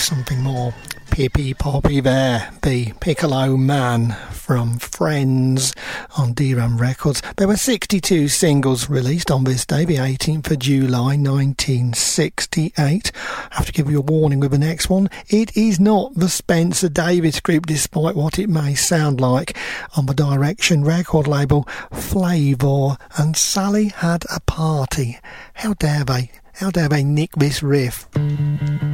Something more pippy-poppy there. The Piccolo Man from Friends on D-Ram Records. There were 62 singles released on this day, the 18th of July 1968. I have to give you a warning with the next one. It is not the Spencer Davis Group, despite what it may sound like. On the Direction record label, Flavor and Sally Had a Party. How dare they nick this riff?